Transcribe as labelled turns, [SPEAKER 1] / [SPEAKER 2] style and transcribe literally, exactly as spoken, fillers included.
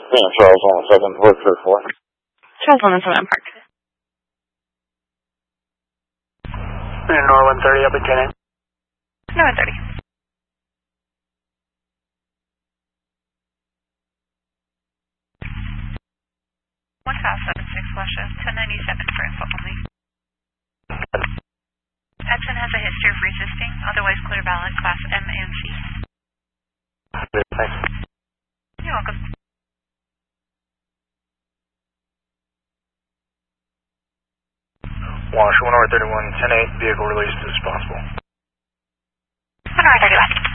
[SPEAKER 1] Yeah, Charles on the seventh, work for four.
[SPEAKER 2] Charles on the seventh, park.
[SPEAKER 3] Nor one thirty, up at ten.
[SPEAKER 2] No, one thirty. one five seven six, Lusha, ten ninety-seven for info only. Edson has a history of resisting, otherwise clear valid, class M and C.
[SPEAKER 3] Thanks.
[SPEAKER 2] You're welcome.
[SPEAKER 3] Wash, one hour thirty-one, ten eight, vehicle released as possible.
[SPEAKER 2] one hour thirty-one.